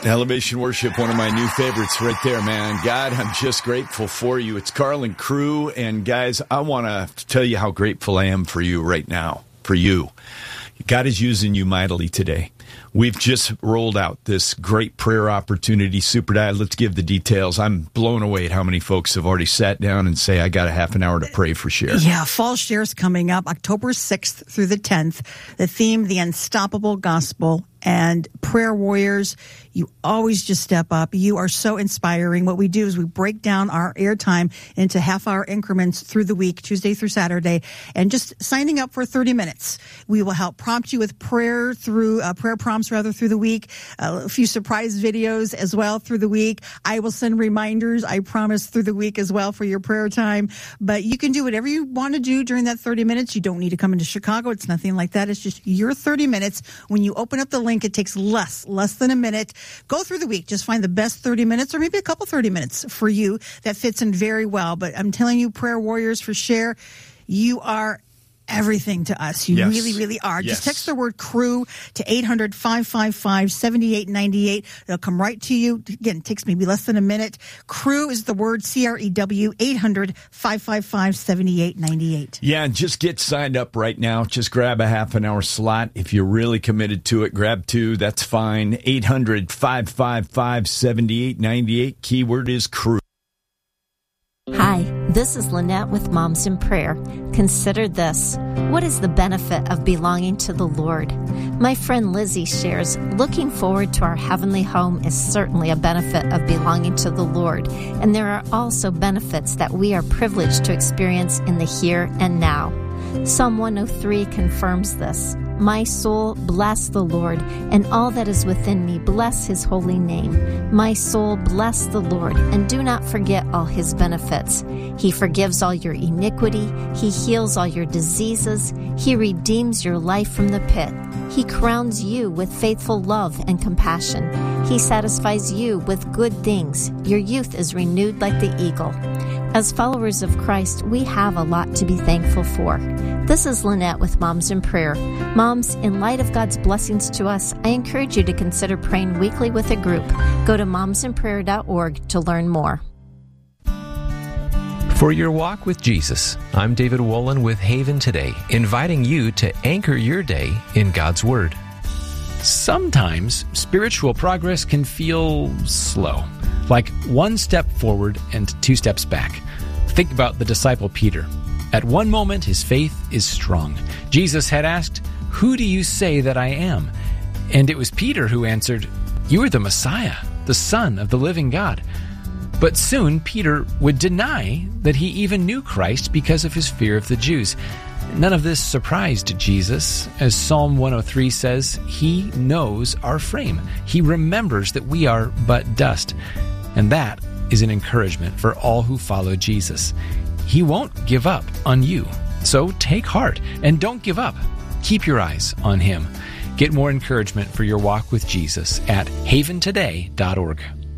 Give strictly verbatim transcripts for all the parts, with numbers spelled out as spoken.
Elevation Worship, one of my new favorites right there, man. God, I'm just grateful for you. It's Carl and crew, and guys, I want to tell you how grateful I am for you right now, for you. God is using you mightily today. We've just rolled out this great prayer opportunity, Super Diet. Let's give the details. I'm blown away at how many folks have already sat down and say, I got a half an hour to pray for Share. Yeah, Fall Share's coming up October sixth through the tenth. The theme, The Unstoppable Gospel. And prayer warriors, you always just step up. You are so inspiring. What we do is we break down our airtime into half-hour increments through the week, Tuesday through Saturday, and just signing up for thirty minutes. We will help prompt you with prayer through uh, prayer prompts rather through the week, uh, a few surprise videos as well through the week. I will send reminders, I promise, through the week as well for your prayer time. But you can do whatever you want to do during that thirty minutes. You don't need to come into Chicago. It's nothing like that. It's just your thirty minutes. When you open up the link, it takes less, less than a minute. Go through the week. Just find the best thirty minutes or maybe a couple thirty minutes for you that fits in very well. But I'm telling you, prayer warriors for Share, you are everything to us. You yes. really, really are. Yes. Just text the word crew to eight hundred, five five five, seven eight nine eight. It'll come right to you. Again, it takes maybe less than a minute. Crew is the word C R E W, eight hundred, five five five, seven eight nine eight. Yeah, and just get signed up right now. Just grab a half an hour slot. If you're really committed to it, grab two. That's fine. eight hundred, five five five, seven eight nine eight. Keyword is crew. Hi, this is Lynette with Moms in Prayer. Consider this. What is the benefit of belonging to the Lord? My friend Lizzie shares, looking forward to our heavenly home is certainly a benefit of belonging to the Lord, and there are also benefits that we are privileged to experience in the here and now. Psalm one oh three confirms this. My soul, bless the Lord, and all that is within me, bless his holy name. My soul, bless the Lord, and do not forget all his benefits. He forgives all your iniquity. He heals all your diseases. He redeems your life from the pit. He crowns you with faithful love and compassion. He satisfies you with good things. Your youth is renewed like the eagle. As followers of Christ, we have a lot to be thankful for. This is Lynette with Moms in Prayer. Moms, in light of God's blessings to us, I encourage you to consider praying weekly with a group. Go to moms in prayer dot org to learn more. For your walk with Jesus, I'm David Wolin with Haven Today, inviting you to anchor your day in God's Word. Sometimes spiritual progress can feel slow, like one step forward and two steps back. Think about the disciple Peter. At one moment, his faith is strong. Jesus had asked, "Who do you say that I am?" And it was Peter who answered, "You are the Messiah, the Son of the living God." But soon, Peter would deny that he even knew Christ because of his fear of the Jews. None of this surprised Jesus. As Psalm one oh three says, he knows our frame. He remembers that we are but dust. And that is an encouragement for all who follow Jesus. He won't give up on you. So take heart and don't give up. Keep your eyes on him. Get more encouragement for your walk with Jesus at haven today dot org.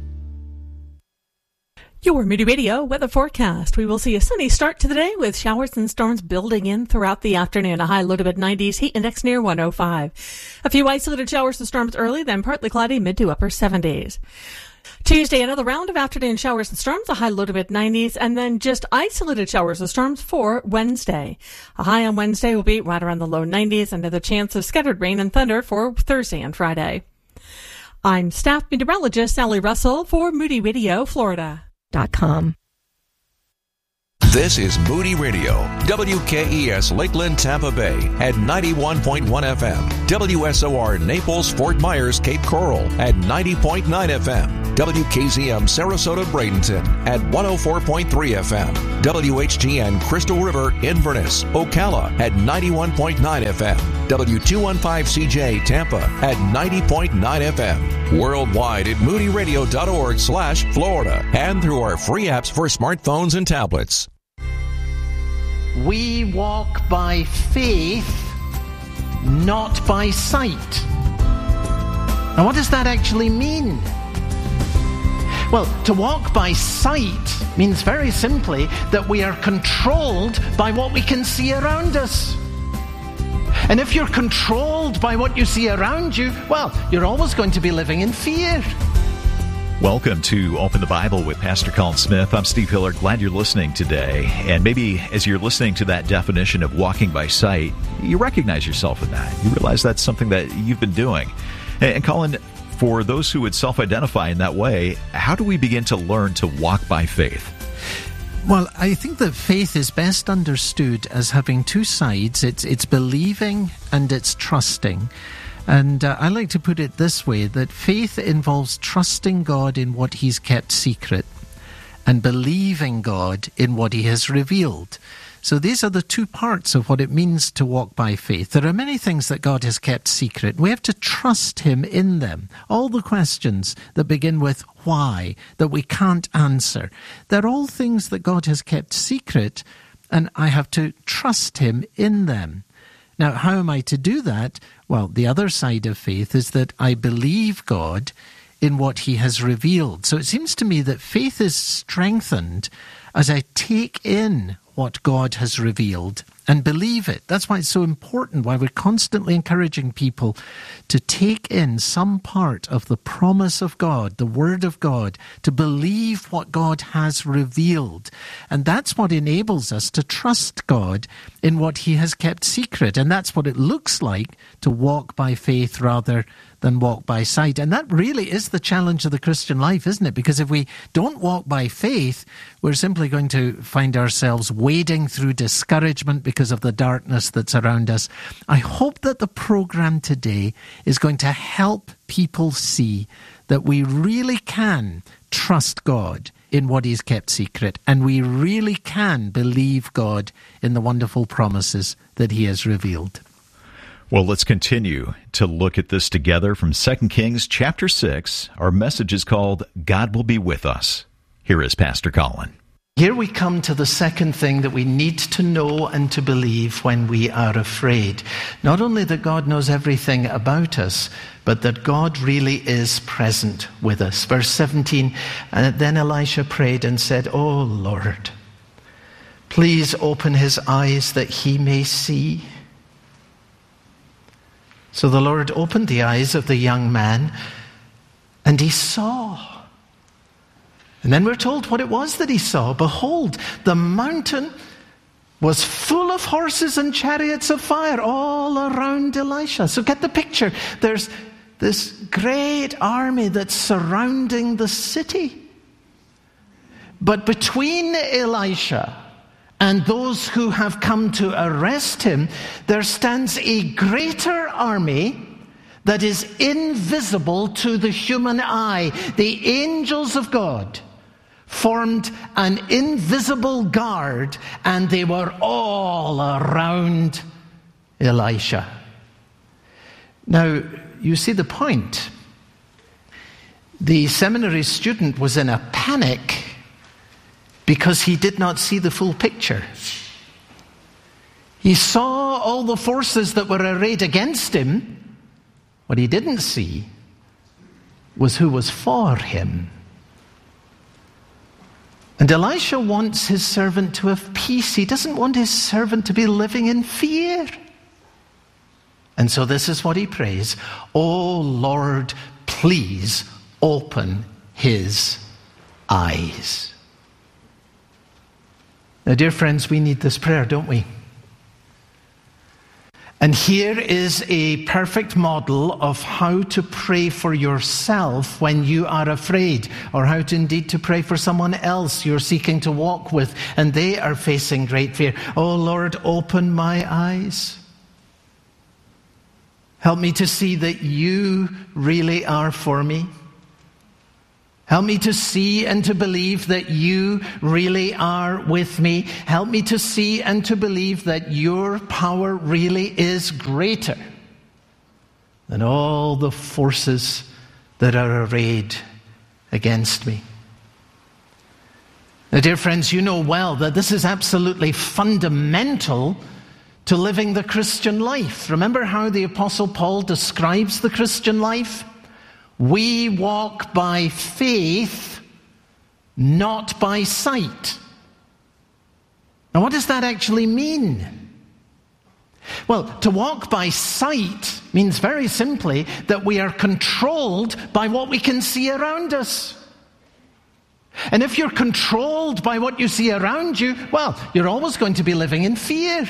Your Moody Radio weather forecast. We will see a sunny start to the day with showers and storms building in throughout the afternoon. A high low to mid nineties, heat index near one oh five. A few isolated showers and storms early, then partly cloudy, mid to upper seventies. Tuesday, another round of afternoon showers and storms, a high low to mid nineties, and then just isolated showers and storms for Wednesday. A high on Wednesday will be right around the low nineties, and another chance of scattered rain and thunder for Thursday and Friday. I'm staff meteorologist Sally Russell for Moody Radio, Florida. Dot com. This is Moody Radio, W K E S Lakeland, Tampa Bay at ninety-one point one F M, W S O R Naples, Fort Myers, Cape Coral at ninety point nine F M, W K Z M Sarasota, Bradenton at one oh four point three F M, W H G N Crystal River, Inverness, Ocala at ninety-one point nine F M, W two fifteen C J Tampa at ninety point nine F M, worldwide at moody radio dot org slash Florida, and through our free apps for smartphones and tablets. We walk by faith, not by sight. Now, what does that actually mean? Well, to walk by sight means very simply that we are controlled by what we can see around us. And if you're controlled by what you see around you, well, you're always going to be living in fear. Welcome to Open the Bible with Pastor Colin Smith. I'm Steve Hiller. Glad you're listening today. And maybe as you're listening to that definition of walking by sight, you recognize yourself in that. You realize that's something that you've been doing. And Colin, for those who would self-identify in that way, how do we begin to learn to walk by faith? Well, I think that faith is best understood as having two sides. It's, it's believing and it's trusting. And uh, I like to put it this way, that faith involves trusting God in what He's kept secret and believing God in what He has revealed. So these are the two parts of what it means to walk by faith. There are many things that God has kept secret. We have to trust Him in them. All the questions that begin with why, that we can't answer, they're all things that God has kept secret, and I have to trust Him in them. Now, how am I to do that? Well, the other side of faith is that I believe God in what He has revealed. So it seems to me that faith is strengthened as I take in what God has revealed and believe it. That's why it's so important, why we're constantly encouraging people to take in some part of the promise of God, the Word of God, to believe what God has revealed. And that's what enables us to trust God in what He has kept secret. And that's what it looks like to walk by faith rather than walk by sight. And that really is the challenge of the Christian life, isn't it? Because if we don't walk by faith, we're simply going to find ourselves wading through discouragement because of the darkness that's around us. I hope that the program today is going to help people see that we really can trust God in what He's kept secret, and we really can believe God in the wonderful promises that He has revealed. Well, let's continue to look at this together from Second Kings chapter six. Our message is called God Will Be With Us. Here is Pastor Colin. Here we come to the second thing that we need to know and to believe when we are afraid. Not only that God knows everything about us, but that God really is present with us. Verse seventeen, and then Elisha prayed and said, "O Lord, please open his eyes that he may see." So the Lord opened the eyes of the young man, and he saw. And then we're told what it was that he saw. Behold, the mountain was full of horses and chariots of fire all around Elisha. So get the picture. There's this great army that's surrounding the city. But between Elisha and those who have come to arrest him, there stands a greater army that is invisible to the human eye. The angels of God formed an invisible guard, and they were all around Elisha. Now, you see the point. The seminary student was in a panic because he did not see the full picture. He saw all the forces that were arrayed against him. What he didn't see was who was for him. And Elisha wants his servant to have peace. He doesn't want his servant to be living in fear. And so this is what he prays. "O Lord, please open his eyes." Now, dear friends, we need this prayer, don't we? And here is a perfect model of how to pray for yourself when you are afraid, or how to indeed to pray for someone else you're seeking to walk with and they are facing great fear. "Oh Lord, open my eyes. Help me to see that you really are for me. Help me to see and to believe that you really are with me. Help me to see and to believe that your power really is greater than all the forces that are arrayed against me." Now, dear friends, you know well that this is absolutely fundamental to living the Christian life. Remember how the Apostle Paul describes the Christian life? We walk by faith, not by sight. Now, what does that actually mean? Well, to walk by sight means very simply that we are controlled by what we can see around us. And if you're controlled by what you see around you, well, you're always going to be living in fear.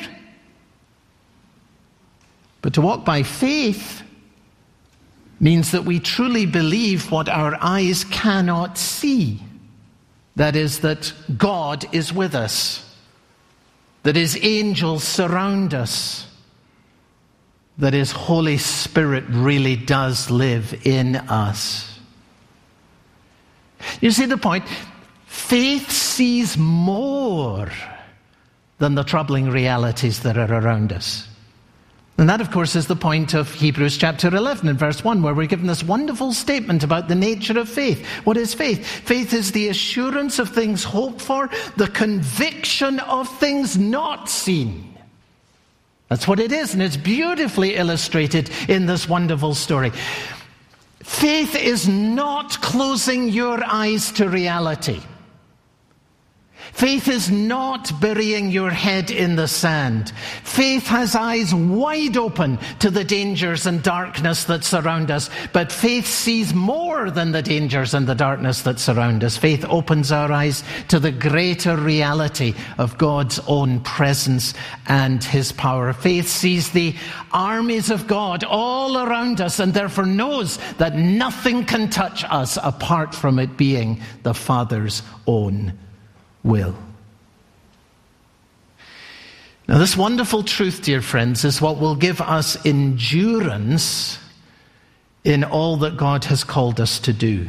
But to walk by faith means that we truly believe what our eyes cannot see. That is, that God is with us, that His angels surround us, that His Holy Spirit really does live in us. You see the point? Faith sees more than the troubling realities that are around us. And that, of course, is the point of Hebrews chapter eleven and verse one, where we're given this wonderful statement about the nature of faith. What is faith? Faith is the assurance of things hoped for, the conviction of things not seen. That's what it is, and it's beautifully illustrated in this wonderful story. Faith is not closing your eyes to reality. Faith is not burying your head in the sand. Faith has eyes wide open to the dangers and darkness that surround us. But faith sees more than the dangers and the darkness that surround us. Faith opens our eyes to the greater reality of God's own presence and His power. Faith sees the armies of God all around us and therefore knows that nothing can touch us apart from it being the Father's own will. Now, this wonderful truth, dear friends, is what will give us endurance in all that God has called us to do.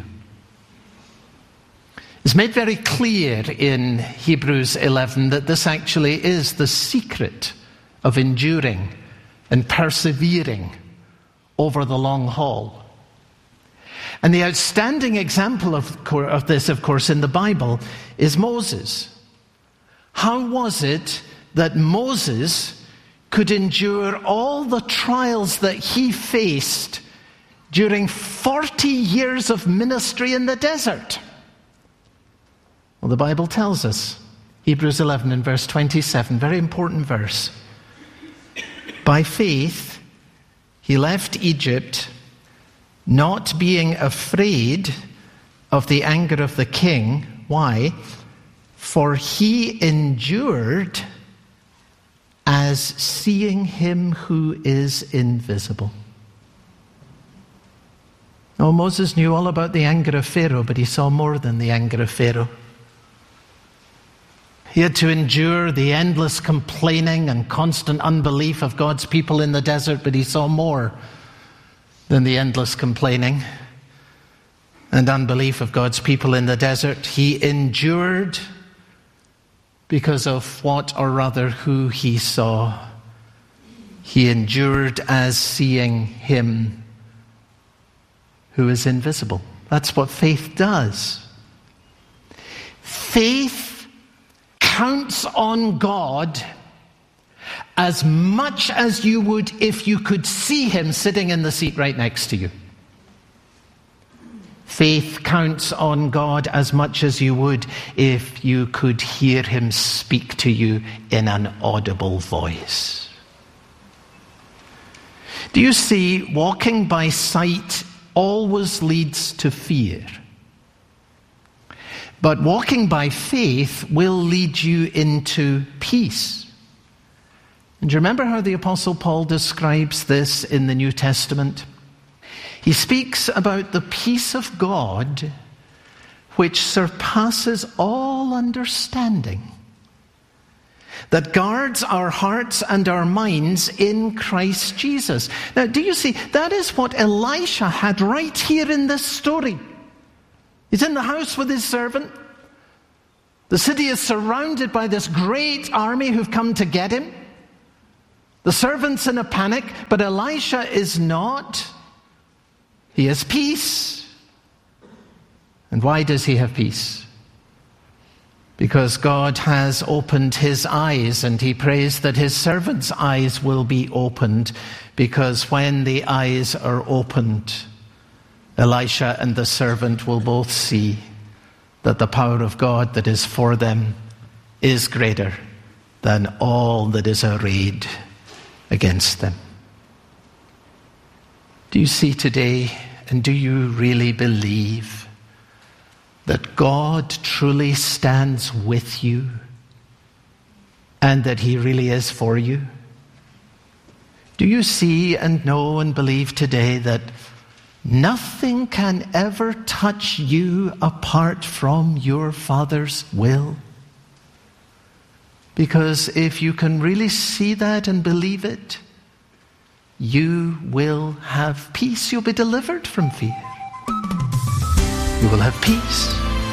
It's made very clear in Hebrews eleven that this actually is the secret of enduring and persevering over the long haul. And the outstanding example of, of this, of course, in the Bible is Moses. How was it that Moses could endure all the trials that he faced during forty years of ministry in the desert? Well, the Bible tells us, Hebrews eleven and verse twenty-seven, very important verse. By faith, he left Egypt, not being afraid of the anger of the king. Why? For he endured as seeing him who is invisible. Oh, Moses knew all about the anger of Pharaoh, but he saw more than the anger of Pharaoh. He had to endure the endless complaining and constant unbelief of God's people in the desert, but he saw more than the endless complaining and unbelief of God's people in the desert. He endured because of what, or rather who he saw. He endured as seeing him who is invisible. That's what faith does. Faith counts on God as much as you would if you could see him sitting in the seat right next to you. Faith counts on God as much as you would if you could hear him speak to you in an audible voice. Do you see, walking by sight always leads to fear. But walking by faith will lead you into peace. And do you remember how the Apostle Paul describes this in the New Testament? He speaks about the peace of God which surpasses all understanding, that guards our hearts and our minds in Christ Jesus. Now, do you see, that is what Elisha had right here in this story. He's in the house with his servant. The city is surrounded by this great army who've come to get him. The servant's in a panic, but Elisha is not. He has peace. And why does he have peace? Because God has opened his eyes, and he prays that his servant's eyes will be opened, because when the eyes are opened, Elisha and the servant will both see that the power of God that is for them is greater than all that is arrayed against them. Do you see today, and do you really believe that God truly stands with you and that he really is for you? Do you see and know and believe today that nothing can ever touch you apart from your Father's will? Because if you can really see that and believe it, you will have peace. You'll be delivered from fear. You will have peace.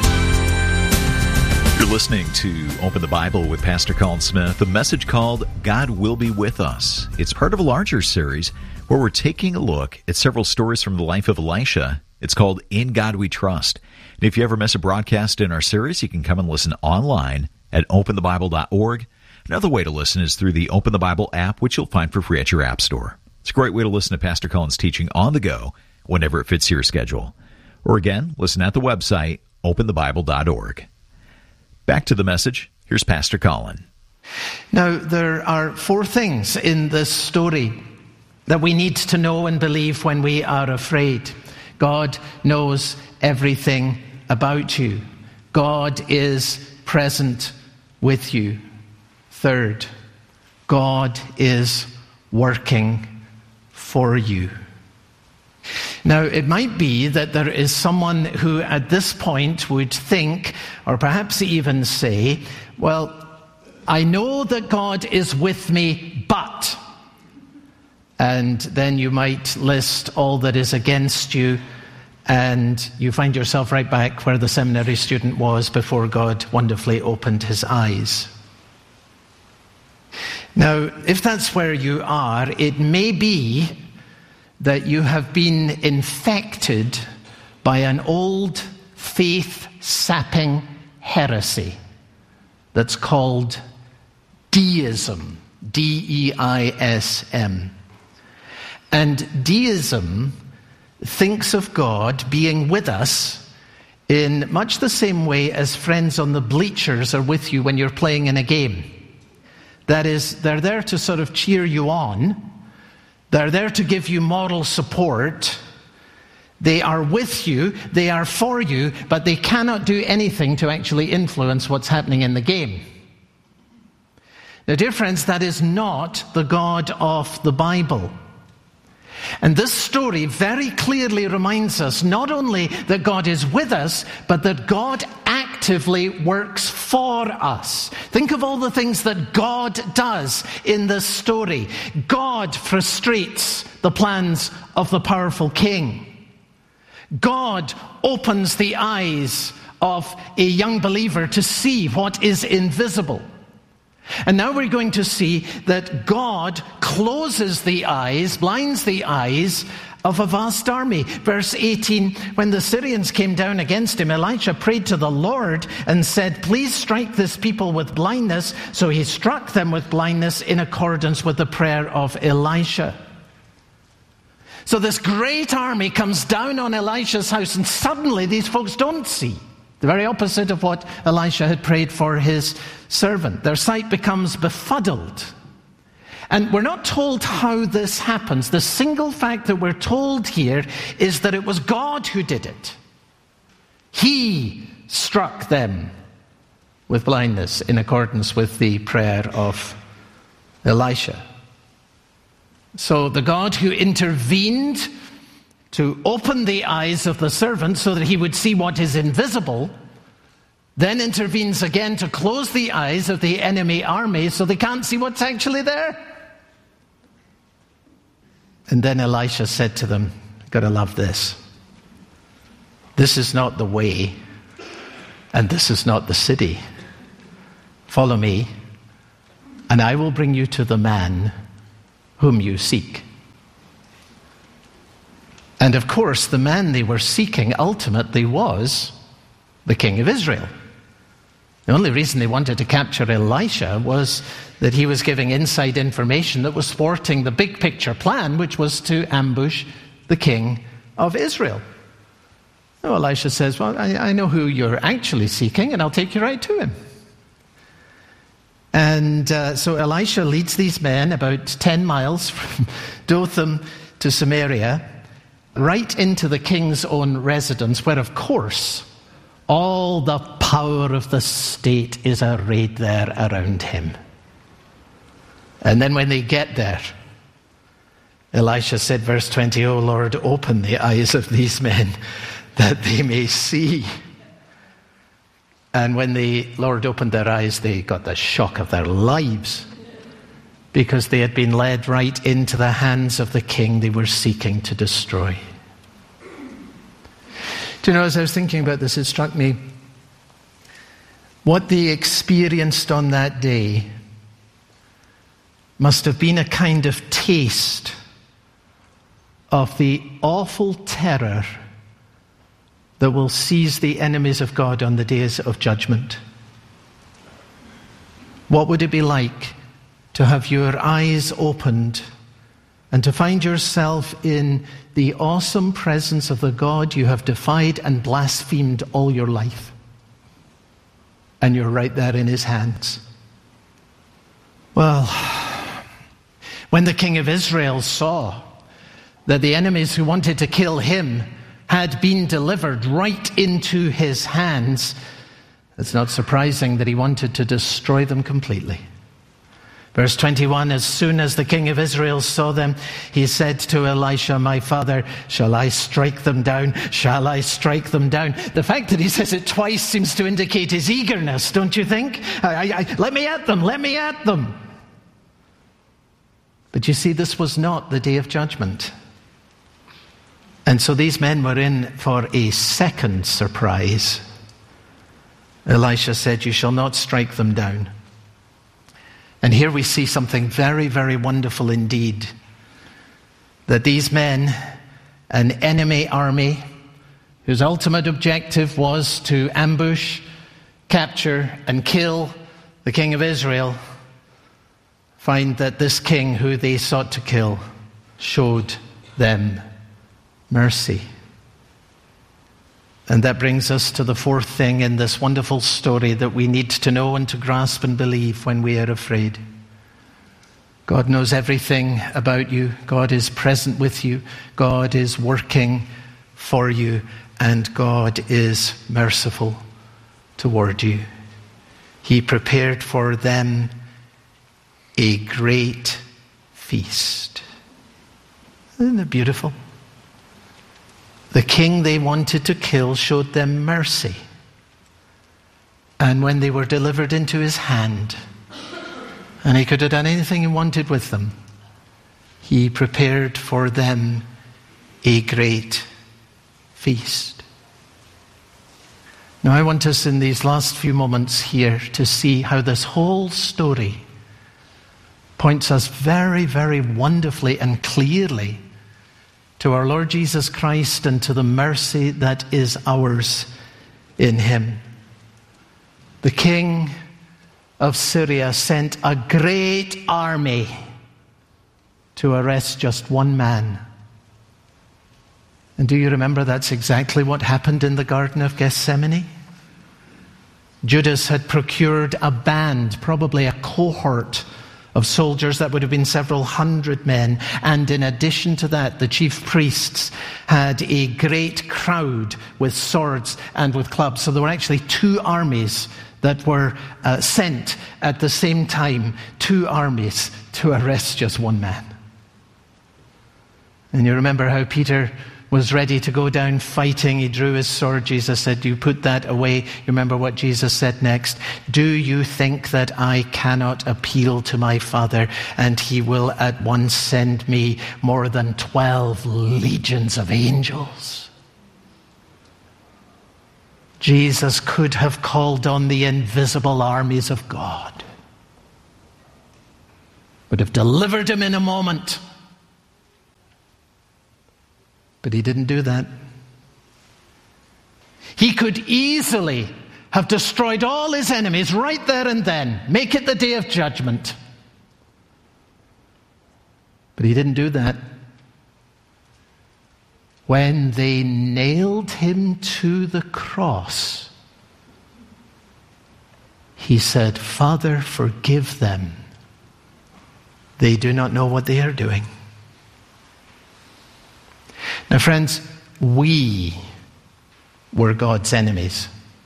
You're listening to Open the Bible with Pastor Colin Smith, a message called God Will Be With Us. It's part of a larger series where we're taking a look at several stories from the life of Elisha. It's called In God We Trust. And if you ever miss a broadcast in our series, you can come and listen online at open the bible dot org. Another way to listen is through the Open the Bible app, which you'll find for free at your app store. It's a great way to listen to Pastor Colin's teaching on the go whenever it fits your schedule. Or again, listen at the website, open the bible dot org. Back to the message. Here's Pastor Colin. Now, there are four things in this story that we need to know and believe when we are afraid. God knows everything about you. God is present with you. Third, God is working for you. Now, it might be that there is someone who at this point would think, or perhaps even say, well, I know that God is with me, but... And then you might list all that is against you, and you find yourself right back where the seminary student was before God wonderfully opened his eyes. Now, if that's where you are, it may be that you have been infected by an old faith-sapping heresy that's called deism, D E I S M. And deism thinks of God being with us in much the same way as friends on the bleachers are with you when you're playing in a game. That is, they're there to sort of cheer you on. They're there to give you moral support. They are with you, they are for you, but they cannot do anything to actually influence what's happening in the game. Now, dear friends, that is not the God of the Bible. And this story very clearly reminds us not only that God is with us, but that God actively works for us. Think of all the things that God does in this story. God frustrates the plans of the powerful king. God opens the eyes of a young believer to see what is invisible. And now we're going to see that God closes the eyes, blinds the eyes of a vast army. Verse eighteen, when the Syrians came down against him, Elisha prayed to the Lord and said, please strike this people with blindness. So he struck them with blindness in accordance with the prayer of Elisha. So this great army comes down on Elisha's house, and suddenly these folks don't see. The very opposite of what Elisha had prayed for his servant. Their sight becomes befuddled. And we're not told how this happens. The single fact that we're told here is that it was God who did it. He struck them with blindness in accordance with the prayer of Elisha. So the God who intervened to open the eyes of the servant so that he would see what is invisible, then intervenes again to close the eyes of the enemy army so they can't see what's actually there. And then Elisha said to them, gotta love this. This is not the way, and this is not the city. Follow me, and I will bring you to the man whom you seek. And of course, the man they were seeking ultimately was the king of Israel. The only reason they wanted to capture Elisha was that he was giving inside information that was thwarting the big picture plan, which was to ambush the king of Israel. So Elisha says, well, I, I know who you're actually seeking, and I'll take you right to him. And uh, so Elisha leads these men about ten miles from Dothan to Samaria, right into the king's own residence, where, of course, All the power of the state is arrayed there around him. And then when they get there, Elisha said, verse twenty, "O Lord, open the eyes of these men that they may see." And when the Lord opened their eyes, they got the shock of their lives, because they had been led right into the hands of the king they were seeking to destroy. Do you know, as I was thinking about this, it struck me what they experienced on that day must have been a kind of taste of the awful terror that will seize the enemies of God on the days of judgment. What would it be like to have your eyes opened and to find yourself in the awesome presence of the God you have defied and blasphemed all your life? And you're right there in his hands. Well, when the king of Israel saw that the enemies who wanted to kill him had been delivered right into his hands, it's not surprising that he wanted to destroy them completely. Verse twenty-one, as soon as the king of Israel saw them, he said to Elisha, "My father, shall I strike them down? Shall I strike them down?" The fact that he says it twice seems to indicate his eagerness, don't you think? I, I, I, let me at them, let me at them. But you see, this was not the day of judgment. And so these men were in for a second surprise. Elisha said, "You shall not strike them down." And here we see something very, very wonderful indeed. That these men, an enemy army, whose ultimate objective was to ambush, capture, and kill the king of Israel, find that this king who they sought to kill showed them mercy. And that brings us to the fourth thing in this wonderful story that we need to know and to grasp and believe when we are afraid. God knows everything about you. God is present with you. God is working for you. And God is merciful toward you. He prepared for them a great feast. Isn't it beautiful? The king they wanted to kill showed them mercy. And when they were delivered into his hand, and he could have done anything he wanted with them, he prepared for them a great feast. Now I want us in these last few moments here to see how this whole story points us very, very wonderfully and clearly to our Lord Jesus Christ and to the mercy that is ours in him. The king of Syria sent a great army to arrest just one man. And do you remember that's exactly what happened in the Garden of Gethsemane? Judas had procured a band, probably a cohort of soldiers that would have been several hundred men. And in addition to that, the chief priests had a great crowd with swords and with clubs. So there were actually two armies that were uh, sent at the same time, two armies to arrest just one man. And you remember how Peter was ready to go down fighting. He drew his sword. Jesus said, "You put that away." You remember what Jesus said next? "Do you think that I cannot appeal to my Father, and he will at once send me more than twelve legions of angels?" Jesus could have called on the invisible armies of God, would have delivered him in a moment. But he didn't do that. He could easily have destroyed all his enemies right there and then, make it the day of judgment. But he didn't do that. When they nailed him to the cross, he said, "Father, forgive them. They do not know what they are doing." Now, friends, we were God's enemies.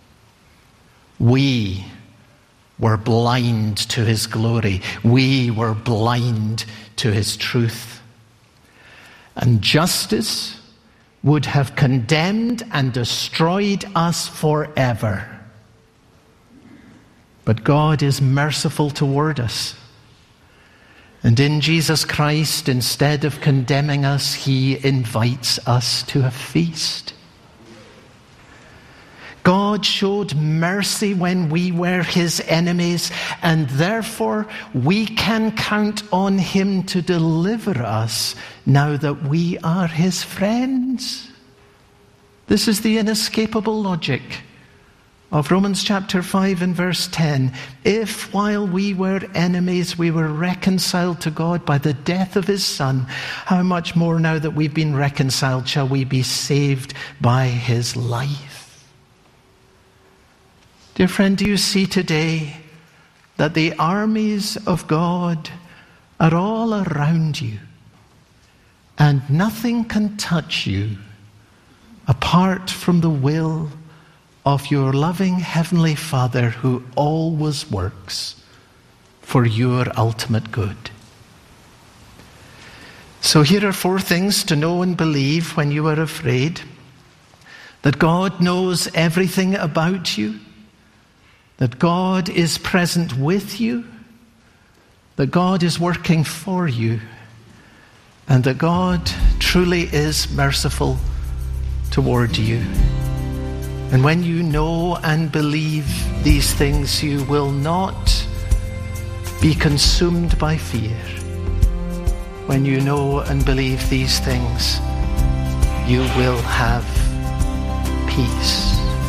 We were blind to his glory. We were blind to his truth. And justice would have condemned and destroyed us forever. But God is merciful toward us. And in Jesus Christ, instead of condemning us, he invites us to a feast. God showed mercy when we were his enemies, and therefore we can count on him to deliver us now that we are his friends. This is the inescapable logic of Romans chapter five and verse ten. If while we were enemies we were reconciled to God by the death of his Son, how much more now that we've been reconciled shall we be saved by his life? Dear friend, do you see today that the armies of God are all around you, and nothing can touch you apart from the will of your loving Heavenly Father, who always works for your ultimate good? So here are four things to know and believe when you are afraid. That God knows everything about you. That God is present with you. That God is working for you. And that God truly is merciful toward you. And when you know and believe these things, you will not be consumed by fear. When you know and believe these things, you will have peace.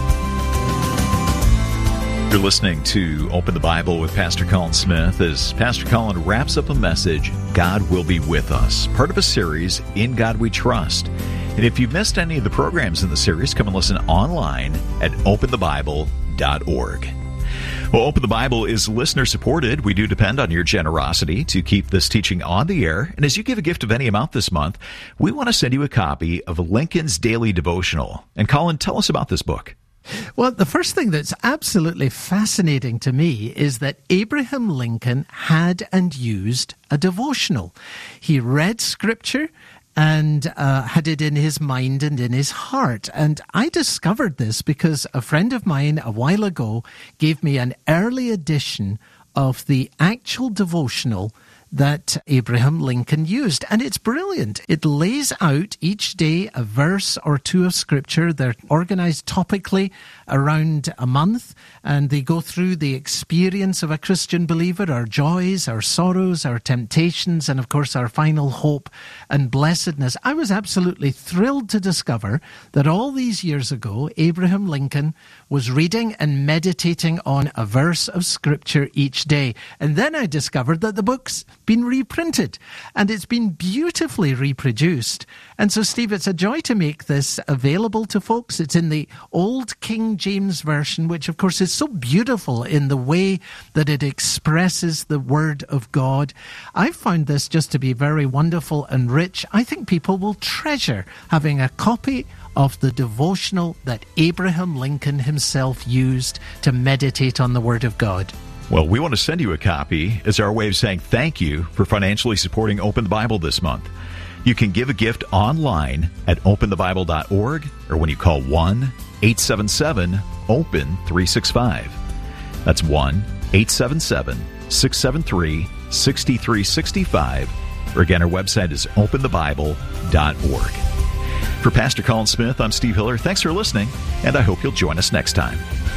You're listening to Open the Bible with Pastor Colin Smith as Pastor Colin wraps up a message, God Will Be With Us, part of a series, In God We Trust. And if you've missed any of the programs in the series, come and listen online at open the bible dot org. Well, Open the Bible is listener-supported. We do depend on your generosity to keep this teaching on the air. And as you give a gift of any amount this month, we want to send you a copy of Lincoln's Daily Devotional. And Colin, tell us about this book. Well, the first thing that's absolutely fascinating to me is that Abraham Lincoln had and used a devotional. He read Scripture and uh, had it in his mind and in his heart. And I discovered this because a friend of mine a while ago gave me an early edition of the actual devotional that Abraham Lincoln used. And it's brilliant. It lays out each day a verse or two of Scripture. They're organized topically around a month, and they go through the experience of a Christian believer, our joys, our sorrows, our temptations, and of course our final hope and blessedness. I was absolutely thrilled to discover that all these years ago, Abraham Lincoln was reading and meditating on a verse of Scripture each day. And then I discovered that the book's been reprinted, and it's been beautifully reproduced. And so, Steve, it's a joy to make this available to folks. It's in the Old King James Version, which of course is so beautiful in the way that it expresses the Word of God. I found this just to be very wonderful and rich. I think people will treasure having a copy of the devotional that Abraham Lincoln himself used to meditate on the Word of God. Well, we want to send you a copy as our way of saying thank you for financially supporting Open the Bible this month. You can give a gift online at open the bible dot org or when you call one eight seven seven open three six five. That's one eight seven seven six seven three six three six five. Or again, our website is open the bible dot org. For Pastor Colin Smith, I'm Steve Hiller. Thanks for listening, and I hope you'll join us next time.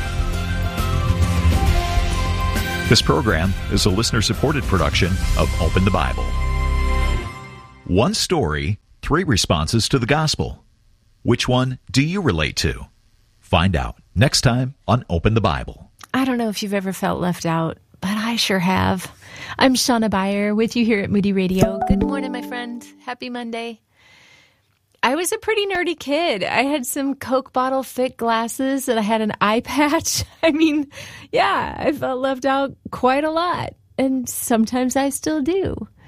This program is a listener-supported production of Open the Bible. One story, three responses to the gospel. Which one do you relate to? Find out next time on Open the Bible. I don't know if you've ever felt left out, but I sure have. I'm Shauna Beyer with you here at Moody Radio. Good morning, my friend. Happy Monday. I was a pretty nerdy kid. I had some Coke bottle fit glasses and I had an eye patch. I mean, yeah, I felt left out quite a lot. And sometimes I still do.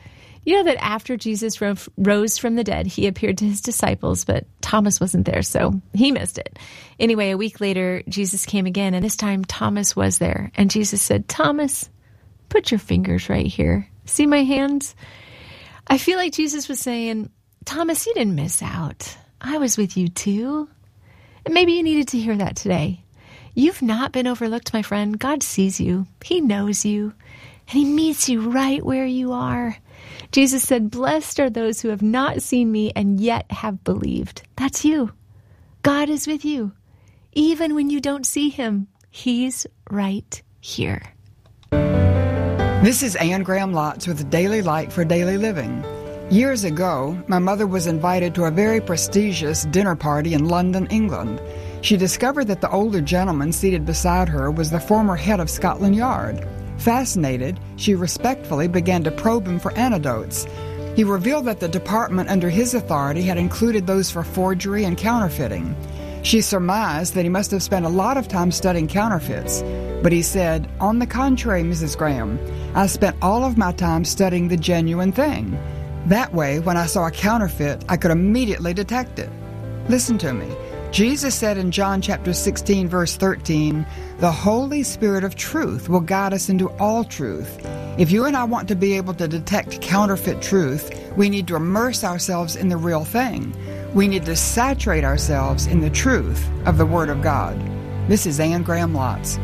You know that after Jesus ro- rose from the dead, he appeared to his disciples, but Thomas wasn't there, so he missed it. Anyway, a week later, Jesus came again, and this time Thomas was there. And Jesus said, Thomas, put your fingers right here. See my hands? I feel like Jesus was saying, Thomas, you didn't miss out. I was with you too. And maybe you needed to hear that today. You've not been overlooked, my friend. God sees you. He knows you. And he meets you right where you are. Jesus said, blessed are those who have not seen me and yet have believed. That's you. God is with you. Even when you don't see him, he's right here. This is Anne Graham Lotz with Daily Light for Daily Living. Years ago, my mother was invited to a very prestigious dinner party in London, England. She discovered that the older gentleman seated beside her was the former head of Scotland Yard. Fascinated, she respectfully began to probe him for anecdotes. He revealed that the department under his authority had included those for forgery and counterfeiting. She surmised that he must have spent a lot of time studying counterfeits. But he said, on the contrary, Missus Graham, I spent all of my time studying the genuine thing. That way, when I saw a counterfeit, I could immediately detect it. Listen to me. Jesus said in John chapter sixteen, verse thirteen, the Holy Spirit of truth will guide us into all truth. If you and I want to be able to detect counterfeit truth, we need to immerse ourselves in the real thing. We need to saturate ourselves in the truth of the Word of God. This is Anne Graham Lotz.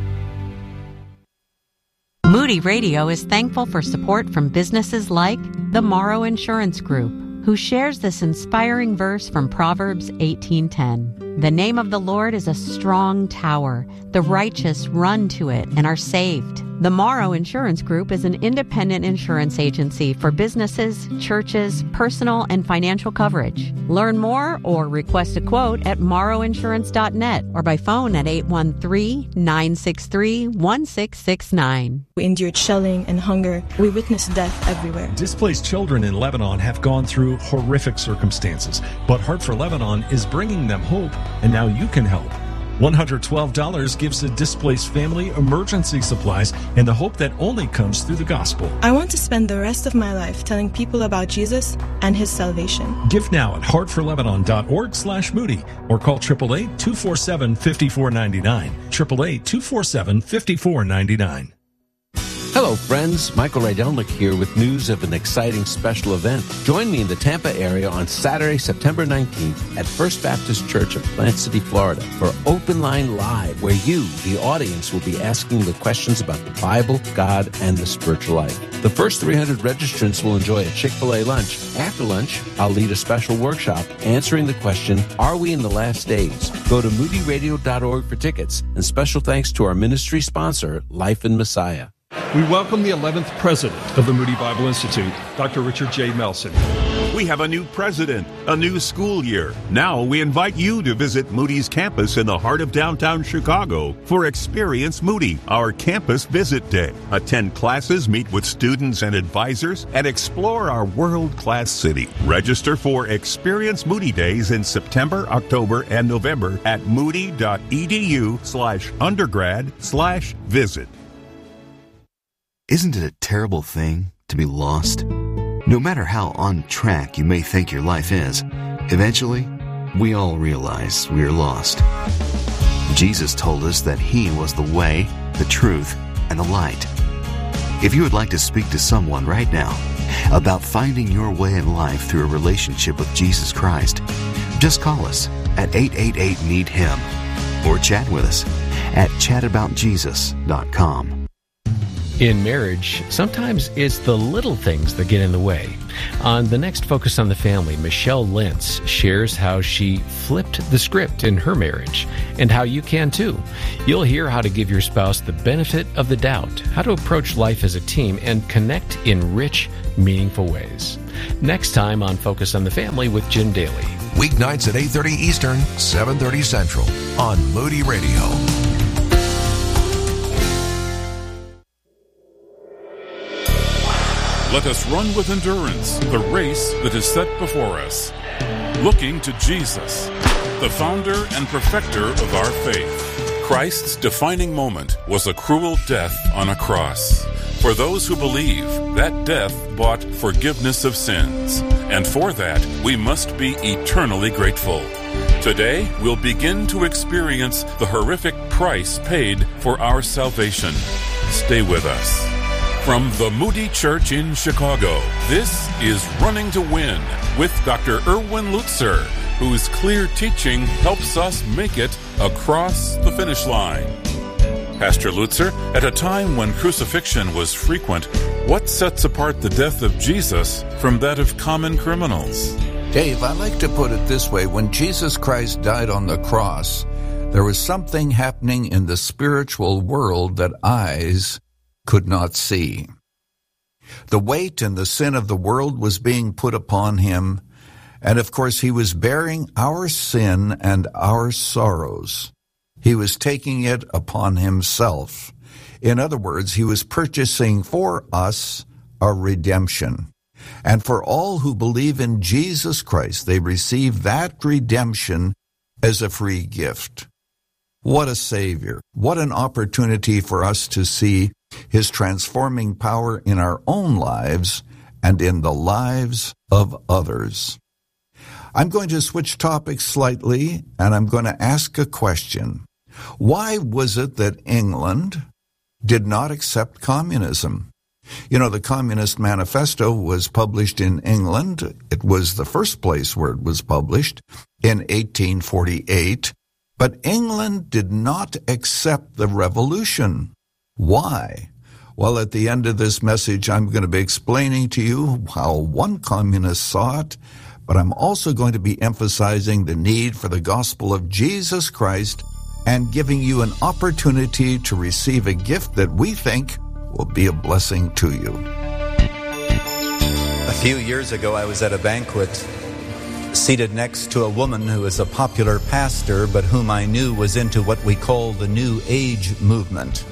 Moody Radio is thankful for support from businesses like the Morrow Insurance Group, who shares this inspiring verse from Proverbs eighteen ten. The name of the Lord is a strong tower. The righteous run to it and are saved. The Morrow Insurance Group is an independent insurance agency for businesses, churches, personal, and financial coverage. Learn more or request a quote at morrow insurance dot net or by phone at eight one three, nine six three, one six six nine. We endured shelling and hunger. We witnessed death everywhere. Displaced children in Lebanon have gone through horrific circumstances, but Heart for Lebanon is bringing them hope, and now you can help. one hundred twelve dollars gives a displaced family emergency supplies and the hope that only comes through the gospel. I want to spend the rest of my life telling people about Jesus and his salvation. Give now at heart for lebanon dot org slash Moody or call eight eight eight, two four seven, five four nine nine. eight eight eight, two four seven, five four nine nine. Hello, friends. Michael Rydelnik here with news of an exciting special event. Join me in the Tampa area on Saturday, September nineteenth at First Baptist Church of Plant City, Florida for Open Line Live, where you, the audience, will be asking the questions about the Bible, God, and the spiritual life. The first three hundred registrants will enjoy a Chick-fil-A lunch. After lunch, I'll lead a special workshop answering the question, are we in the last days? Go to moody radio dot org for tickets. And special thanks to our ministry sponsor, Life in Messiah. We welcome the eleventh president of the Moody Bible Institute, Doctor Richard J. Melson. We have a new president, a new school year. Now we invite you to visit Moody's campus in the heart of downtown Chicago for Experience Moody, our campus visit day. Attend classes, meet with students and advisors, and explore our world-class city. Register for Experience Moody Days in September, October, and November at moody.edu slash undergrad slash visit. Isn't it a terrible thing to be lost? No matter how on track you may think your life is, eventually, we all realize we are lost. Jesus told us that He was the way, the truth, and the light. If you would like to speak to someone right now about finding your way in life through a relationship with Jesus Christ, just call us at eight eight eight, need him or chat with us at chat about jesus dot com. In marriage, sometimes it's the little things that get in the way. On the next Focus on the Family, Michelle Lentz shares how she flipped the script in her marriage and how you can too. You'll hear how to give your spouse the benefit of the doubt, how to approach life as a team, and connect in rich, meaningful ways. Next time on Focus on the Family with Jim Daly. Weeknights at eight thirty Eastern, seven thirty Central on Moody Radio. Let us run with endurance the race that is set before us, looking to Jesus, the founder and perfecter of our faith. Christ's defining moment was a cruel death on a cross. For those who believe, that death bought forgiveness of sins, and for that we must be eternally grateful. Today, we'll begin to experience the horrific price paid for our salvation. Stay with us. From the Moody Church in Chicago, this is Running to Win with Doctor Erwin Lutzer, whose clear teaching helps us make it across the finish line. Pastor Lutzer, at a time when crucifixion was frequent, what sets apart the death of Jesus from that of common criminals? Dave, I like to put it this way. When Jesus Christ died on the cross, there was something happening in the spiritual world that eyes could not see. The weight and the sin of the world was being put upon him, and of course he was bearing our sin and our sorrows. He was taking it upon himself. In other words, he was purchasing for us a redemption. And for all who believe in Jesus Christ, they receive that redemption as a free gift. What a Savior. What an opportunity for us to see his transforming power in our own lives and in the lives of others. I'm going to switch topics slightly, and I'm going to ask a question. Why was it that England did not accept communism? You know, the Communist Manifesto was published in England. It was the first place where it was published in eighteen forty-eight. But England did not accept the revolution. Why? Well, at the end of this message, I'm going to be explaining to you how one communist saw it, but I'm also going to be emphasizing the need for the gospel of Jesus Christ and giving you an opportunity to receive a gift that we think will be a blessing to you. A few years ago, I was at a banquet, seated next to a woman who is a popular pastor, but whom I knew was into what we call the New Age movement.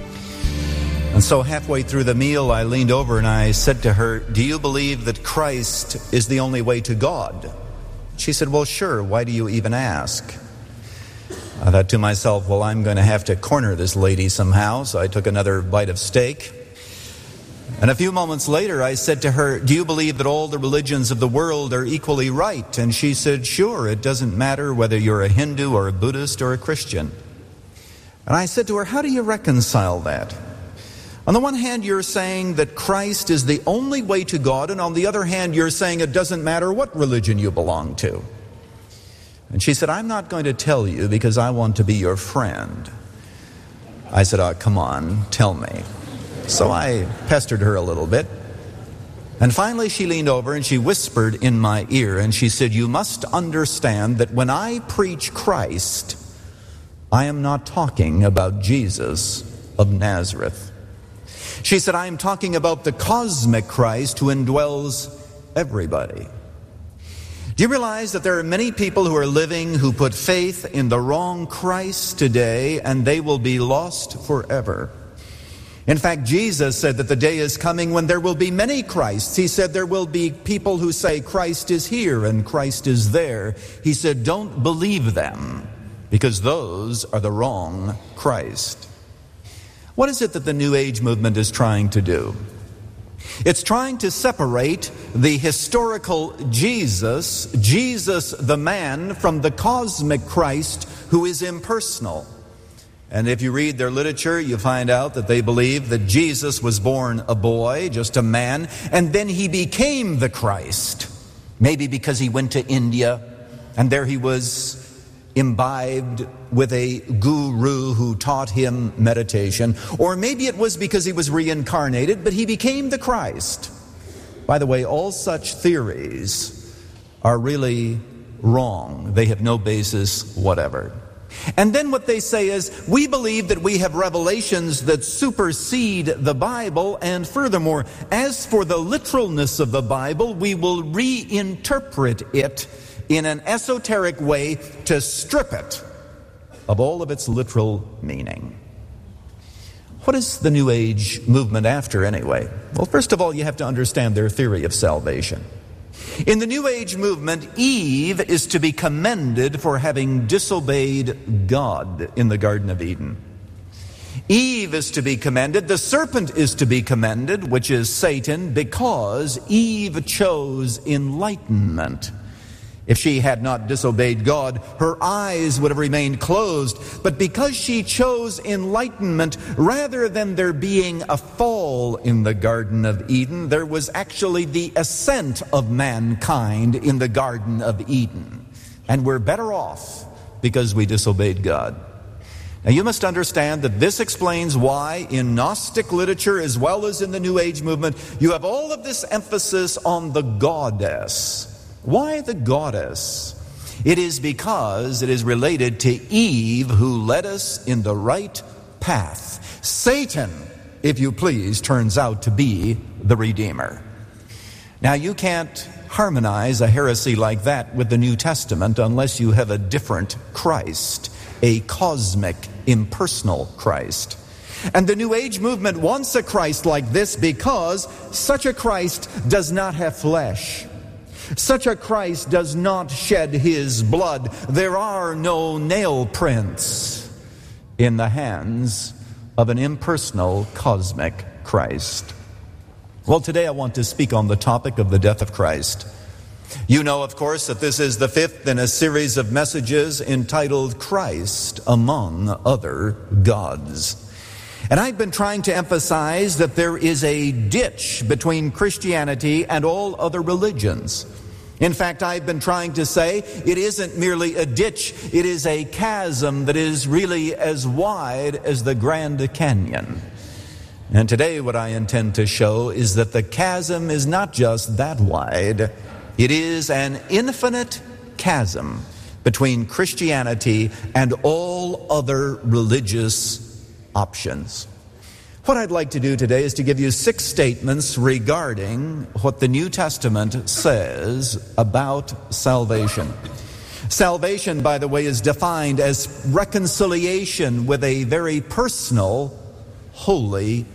And so halfway through the meal, I leaned over and I said to her, "Do you believe that Christ is the only way to God?" She said, "Well, sure. Why do you even ask?" I thought to myself, well, I'm going to have to corner this lady somehow, so I took another bite of steak. And a few moments later, I said to her, "Do you believe that all the religions of the world are equally right?" And she said, "Sure, it doesn't matter whether you're a Hindu or a Buddhist or a Christian." And I said to her, "How do you reconcile that? On the one hand, you're saying that Christ is the only way to God, and on the other hand, you're saying it doesn't matter what religion you belong to." And she said, "I'm not going to tell you because I want to be your friend." I said, "Oh, come on, tell me." So I pestered her a little bit. And finally she leaned over and she whispered in my ear and she said, "You must understand that when I preach Christ, I am not talking about Jesus of Nazareth." She said, "I am talking about the cosmic Christ who indwells everybody." Do you realize that there are many people who are living who put faith in the wrong Christ today, and they will be lost forever? In fact, Jesus said that the day is coming when there will be many Christs. He said there will be people who say Christ is here and Christ is there. He said, don't believe them, because those are the wrong Christ. What is it that the New Age movement is trying to do? It's trying to separate the historical Jesus, Jesus the man, from the cosmic Christ who is impersonal. And if you read their literature, you find out that they believe that Jesus was born a boy, just a man, and then he became the Christ. Maybe because he went to India, and there he was imbibed with a guru who taught him meditation. Or maybe it was because he was reincarnated, but he became the Christ. By the way, all such theories are really wrong. They have no basis whatever. And then what they say is, we believe that we have revelations that supersede the Bible, and furthermore, as for the literalness of the Bible, we will reinterpret it in an esoteric way to strip it of all of its literal meaning. What is the New Age movement after anyway? Well, first of all, you have to understand their theory of salvation. In the New Age movement, Eve is to be commended for having disobeyed God in the Garden of Eden. Eve is to be commended. The serpent is to be commended, which is Satan, because Eve chose enlightenment. If she had not disobeyed God, her eyes would have remained closed. But because she chose enlightenment, rather than there being a fall in the Garden of Eden, there was actually the ascent of mankind in the Garden of Eden. And we're better off because we disobeyed God. Now you must understand that this explains why in Gnostic literature as well as in the New Age movement, you have all of this emphasis on the goddess. Why the goddess? It is because it is related to Eve, who led us in the right path. Satan, if you please, turns out to be the Redeemer. Now you can't harmonize a heresy like that with the New Testament unless you have a different Christ, a cosmic, impersonal Christ. And the New Age movement wants a Christ like this because such a Christ does not have flesh. Such a Christ does not shed his blood. There are no nail prints in the hands of an impersonal cosmic Christ. Well, today I want to speak on the topic of the death of Christ. You know, of course, that this is the fifth in a series of messages entitled Christ Among Other Gods. And I've been trying to emphasize that there is a ditch between Christianity and all other religions. In fact, I've been trying to say it isn't merely a ditch, it is a chasm that is really as wide as the Grand Canyon. And today what I intend to show is that the chasm is not just that wide, it is an infinite chasm between Christianity and all other religious options. What I'd like to do today is to give you six statements regarding what the New Testament says about salvation. Salvation, by the way, is defined as reconciliation with a very personal, holy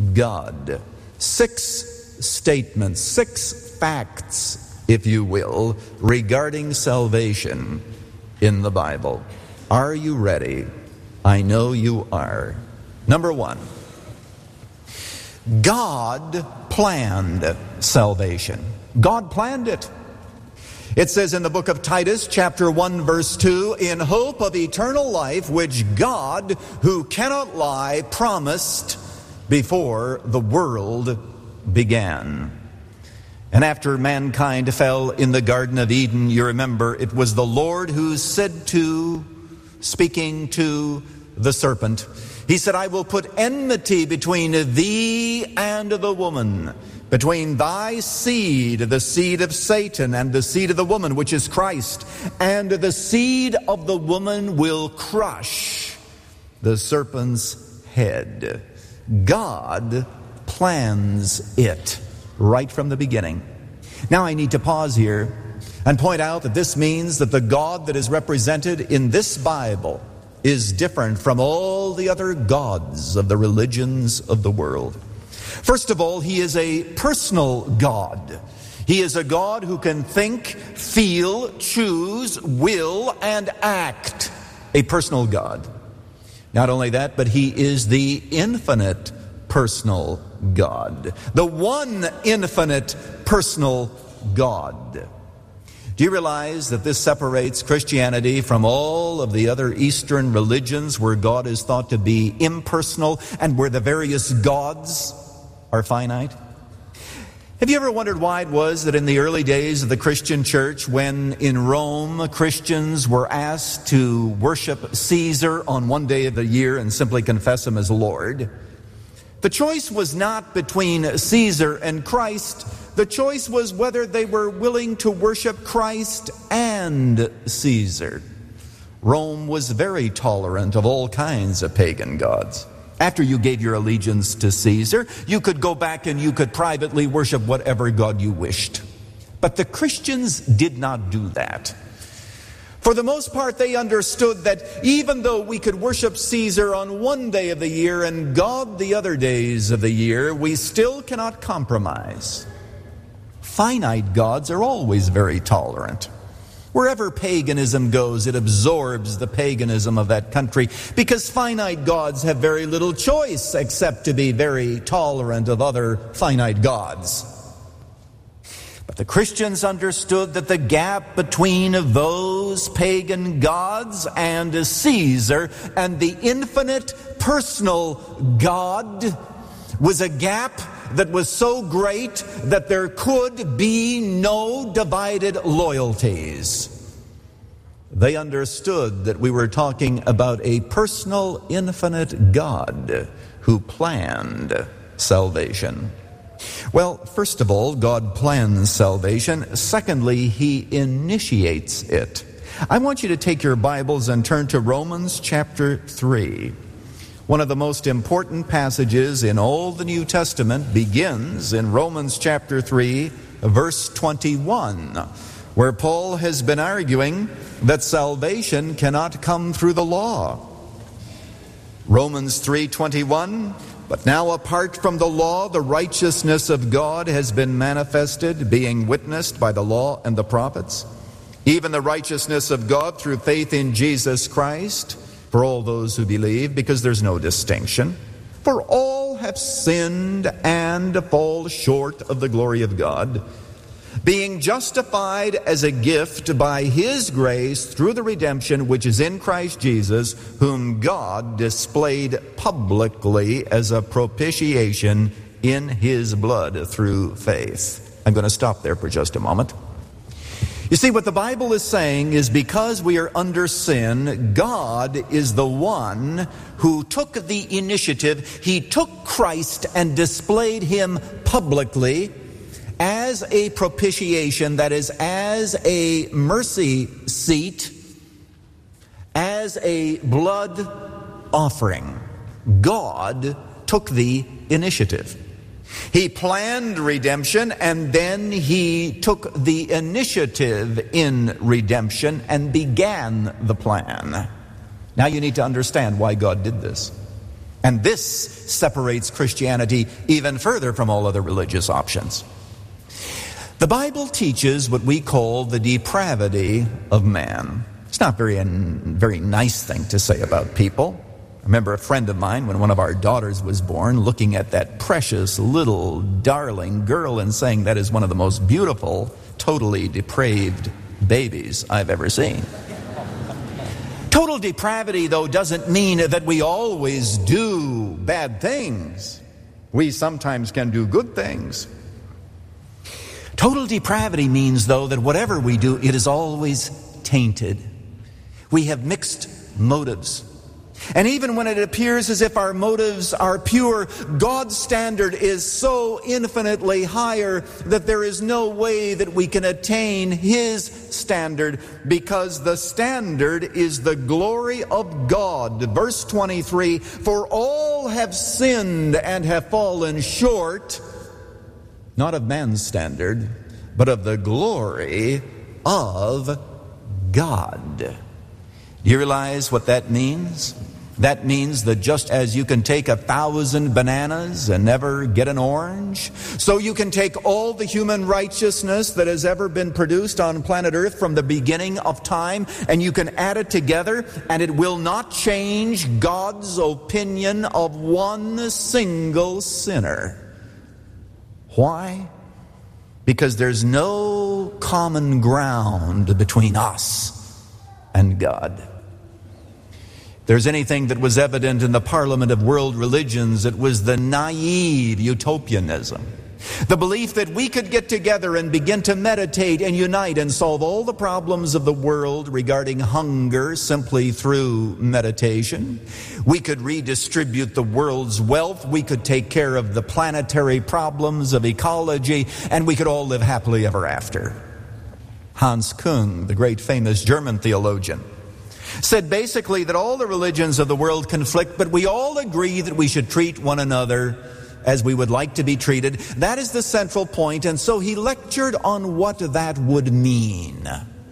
God. Six statements, six facts, if you will, regarding salvation in the Bible. Are you ready? I know you are. Number one, God planned salvation. God planned it. It says in the book of Titus, chapter one, verse two, in hope of eternal life, which God, who cannot lie, promised before the world began. And after mankind fell in the Garden of Eden, you remember, it was the Lord who said to, speaking to the serpent, he said, I will put enmity between thee and the woman, between thy seed, the seed of Satan, and the seed of the woman, which is Christ. And the seed of the woman will crush the serpent's head. God plans it right from the beginning. Now I need to pause here and point out that this means that the God that is represented in this Bible is different from all the other gods of the religions of the world. First of all, he is a personal God. He is a God who can think, feel, choose, will, and act. A personal God. Not only that, but he is the infinite personal God. The one infinite personal God. Do you realize that this separates Christianity from all of the other Eastern religions where God is thought to be impersonal and where the various gods are finite? Have you ever wondered why it was that in the early days of the Christian church, when in Rome Christians were asked to worship Caesar on one day of the year and simply confess him as Lord, the choice was not between Caesar and Christ. The choice was whether they were willing to worship Christ and Caesar. Rome was very tolerant of all kinds of pagan gods. After you gave your allegiance to Caesar, you could go back and you could privately worship whatever god you wished. But the Christians did not do that. For the most part, they understood that even though we could worship Caesar on one day of the year and God the other days of the year, we still cannot compromise. Finite gods are always very tolerant. Wherever paganism goes, it absorbs the paganism of that country, because finite gods have very little choice except to be very tolerant of other finite gods. But the Christians understood that the gap between those pagan gods and Caesar and the infinite personal God was a gap that was so great that there could be no divided loyalties. They understood that we were talking about a personal, infinite God who planned salvation. Well, first of all, God plans salvation. Secondly, He initiates it. I want you to take your Bibles and turn to Romans chapter three. One of the most important passages in all the New Testament begins in Romans chapter three, verse twenty-one, where Paul has been arguing that salvation cannot come through the law. Romans three twenty-one, but now apart from the law, the righteousness of God has been manifested, being witnessed by the law and the prophets, even the righteousness of God through faith in Jesus Christ, for all those who believe, because there's no distinction. For all have sinned and fall short of the glory of God, being justified as a gift by His grace through the redemption which is in Christ Jesus, whom God displayed publicly as a propitiation in His blood through faith. I'm going to stop there for just a moment. You see, what the Bible is saying is because we are under sin, God is the one who took the initiative. He took Christ and displayed Him publicly as a propitiation, that is, as a mercy seat, as a blood offering. God took the initiative. He planned redemption, and then He took the initiative in redemption and began the plan. Now you need to understand why God did this. And this separates Christianity even further from all other religious options. The Bible teaches what we call the depravity of man. It's not very, a very nice thing to say about people. I remember a friend of mine, when one of our daughters was born, looking at that precious little darling girl and saying that is one of the most beautiful, totally depraved babies I've ever seen. Total depravity, though, doesn't mean that we always do bad things. We sometimes can do good things. Total depravity means, though, that whatever we do, it is always tainted. We have mixed motives. And even when it appears as if our motives are pure, God's standard is so infinitely higher that there is no way that we can attain His standard, because the standard is the glory of God. Verse twenty-three, for all have sinned and have fallen short, not of man's standard, but of the glory of God. Do you realize what that means? That means that just as you can take a thousand bananas and never get an orange, so you can take all the human righteousness that has ever been produced on planet Earth from the beginning of time, and you can add it together, and it will not change God's opinion of one single sinner. Why? Because there's no common ground between us and God. If there's anything that was evident in the Parliament of World Religions, it was the naive utopianism. The belief that we could get together and begin to meditate and unite and solve all the problems of the world regarding hunger simply through meditation. We could redistribute the world's wealth. We could take care of the planetary problems of ecology, and we could all live happily ever after. Hans Küng, the great famous German theologian, said basically that all the religions of the world conflict, but we all agree that we should treat one another as we would like to be treated. That is the central point, and so he lectured on what that would mean.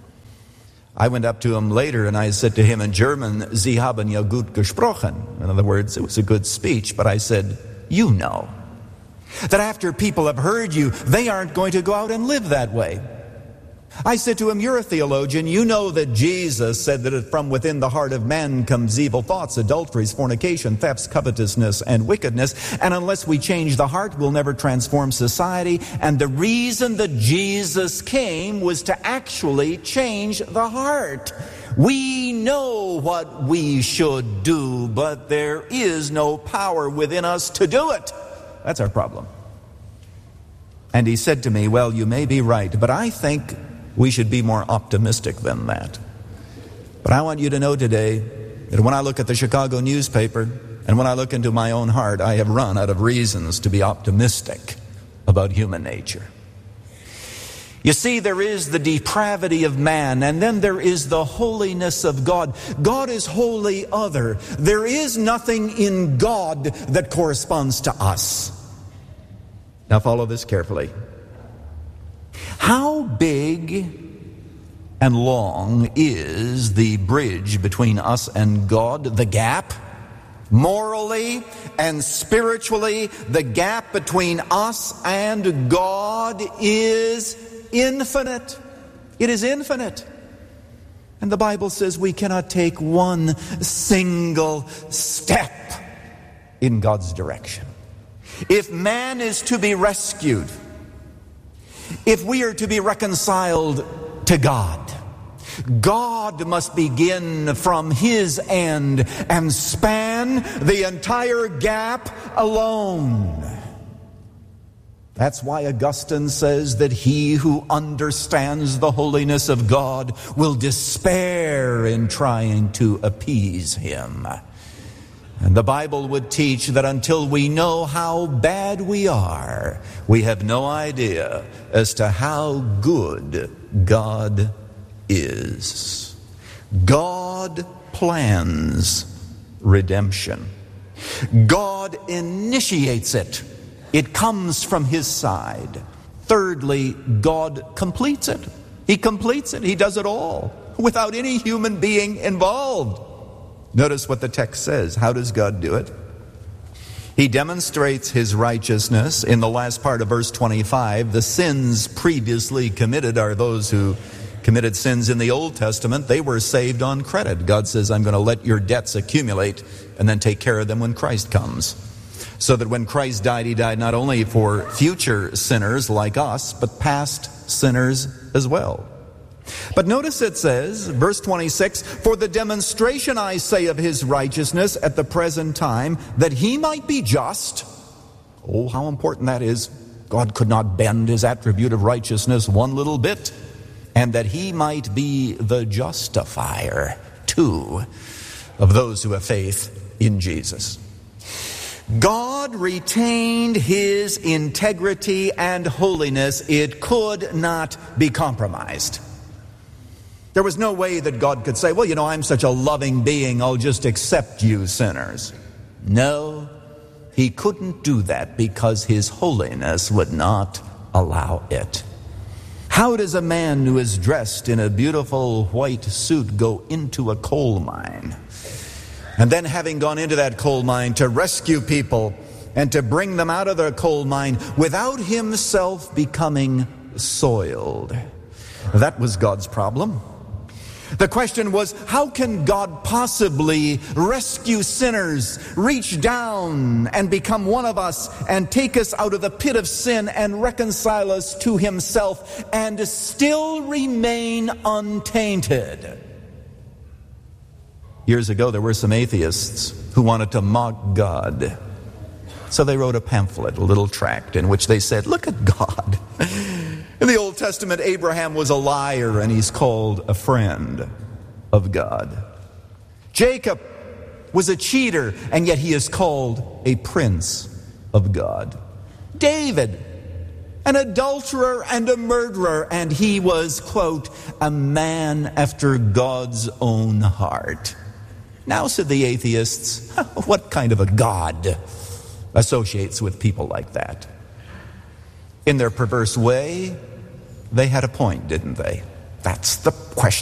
I went up to him later and I said to him in German, Sie haben ja gut gesprochen. In other words, it was a good speech, but I said, you know, that after people have heard you, they aren't going to go out and live that way. I said to him, you're a theologian. You know that Jesus said that from within the heart of man comes evil thoughts, adulteries, fornication, thefts, covetousness, and wickedness. And unless we change the heart, we'll never transform society. And the reason that Jesus came was to actually change the heart. We know what we should do, but there is no power within us to do it. That's our problem. And he said to me, well, you may be right, but I think we should be more optimistic than that. But I want you to know today that when I look at the Chicago newspaper and when I look into my own heart, I have run out of reasons to be optimistic about human nature. You see, there is the depravity of man, and then there is the holiness of God. God is wholly other. There is nothing in God that corresponds to us. Now follow this carefully. How big and long is the bridge between us and God, the gap? Morally and spiritually, the gap between us and God is infinite. It is infinite. And the Bible says we cannot take one single step in God's direction. If man is to be rescued, if we are to be reconciled to God, God must begin from his end and span the entire gap alone. That's why Augustine says that he who understands the holiness of God will despair in trying to appease him. And the Bible would teach that until we know how bad we are, we have no idea as to how good God is. God plans redemption. God initiates it. It comes from his side. Thirdly, God completes it. He completes it. He does it all without any human being involved. Notice what the text says. How does God do it? He demonstrates his righteousness in the last part of verse twenty-five. The sins previously committed are those who committed sins in the Old Testament. They were saved on credit. God says, I'm going to let your debts accumulate and then take care of them when Christ comes. So that when Christ died, he died not only for future sinners like us, but past sinners as well. But notice it says, verse twenty-six, for the demonstration, I say, of his righteousness at the present time, that he might be just. Oh, how important that is. God could not bend his attribute of righteousness one little bit. And that he might be the justifier, too, of those who have faith in Jesus. God retained his integrity and holiness. It could not be compromised. There was no way that God could say, well, you know, I'm such a loving being, I'll just accept you sinners. No, he couldn't do that because his holiness would not allow it. How does a man who is dressed in a beautiful white suit go into a coal mine? And then having gone into that coal mine to rescue people and to bring them out of their coal mine without himself becoming soiled. That was God's problem. The question was, how can God possibly rescue sinners, reach down and become one of us and take us out of the pit of sin and reconcile us to himself and still remain untainted? Years ago, there were some atheists who wanted to mock God. So they wrote a pamphlet, a little tract, in which they said, look at God. In the Old Testament, Abraham was a liar, and he's called a friend of God. Jacob was a cheater, and yet he is called a prince of God. David, an adulterer and a murderer, and he was, quote, a man after God's own heart. Now, said the atheists, what kind of a God associates with people like that? In their perverse way, they had a point, didn't they? That's the question.